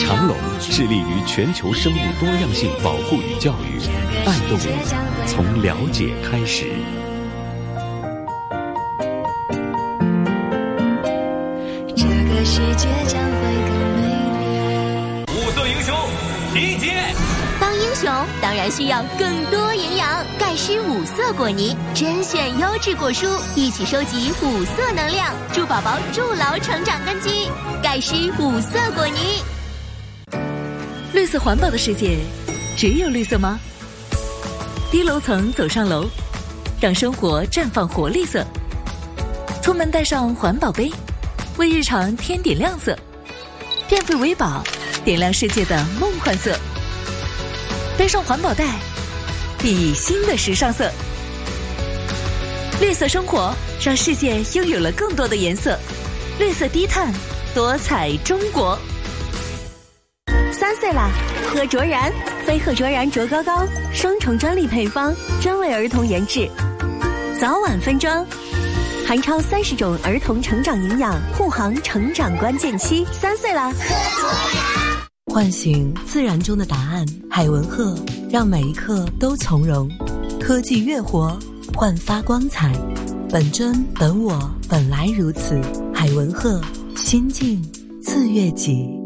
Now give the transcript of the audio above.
长隆致力于全球生物多样性保护与教育，爱动物从了解开始。 这个世界将会更美丽。 五色英雄集结。 当英雄当然需要更多营养，钙湿五色果泥，甄选优质果蔬，一起收集五色能量，助宝宝筑牢成长根基。钙湿五色果泥。 绿色环保的世界，只有绿色吗？低楼层走上楼，让生活绽放活力色。出门带上环保杯，为日常添点亮色。电费为宝，点亮世界的梦幻色。背上环保袋，熠熠新的时尚色。绿色生活，让世界拥有了更多的颜色。绿色低碳，多彩中国。 3岁啦，喝卓然，飞鹤卓然卓高高，双重专利配方，专为儿童研制，早晚分装，含超30种儿童成长营养，护航成长关键期。3岁啦，喝卓然。 唤醒自然中的答案，海文鹤让每一刻都从容。科技越活，焕发光彩。本真本我，本来如此。海文鹤，心境自悦己。